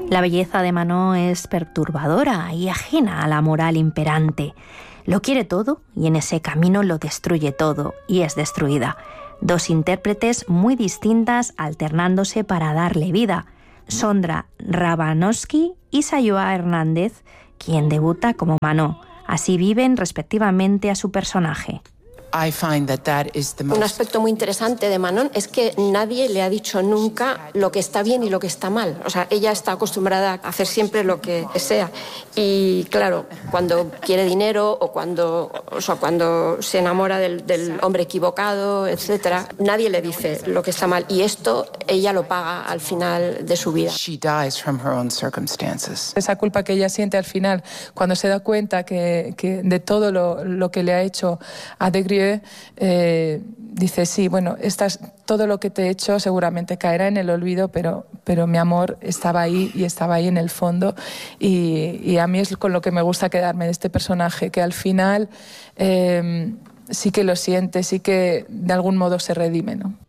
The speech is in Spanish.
La belleza de Manon es perturbadora y ajena a la moral imperante. Lo quiere todo y en ese camino lo destruye todo y es destruida. Dos intérpretes muy distintas alternándose para darle vida. Sondra Rabanovsky y Sayoa Hernández, quien debuta como Manon. Así viven respectivamente a su personaje. Un aspecto muy interesante de Manon es que nadie le ha dicho nunca lo que está bien y lo que está mal. O sea, ella está acostumbrada a hacer siempre lo que sea. Y claro, cuando quiere dinero o cuando se enamora del hombre equivocado, etcétera, nadie le dice lo que está mal. Y esto ella lo paga al final de su vida. Esa culpa que ella siente al final, cuando se da cuenta que de todo lo que le ha hecho a De Grieux, dice, sí, bueno, todo lo que te he hecho seguramente caerá en el olvido, pero mi amor estaba ahí y estaba ahí en el fondo, y a mí es con lo que me gusta quedarme de este personaje, que al final sí que lo siente, sí que de algún modo se redime, ¿no?